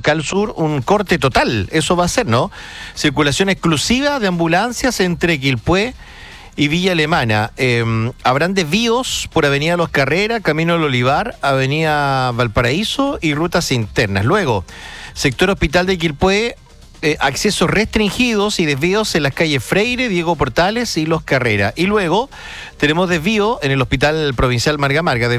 Cal Sur un corte total. Eso va a ser, ¿no? Circulación exclusiva de ambulancias entre Quilpué y Villa Alemana. Habrán desvíos por Avenida Los Carreras, Camino del Olivar, Avenida Valparaíso y rutas internas. Luego, sector Hospital de Quilpué, accesos restringidos y desvíos en las calles Freire, Diego Portales y Los Carreras. Y luego tenemos desvío en el Hospital Provincial Marga Marga.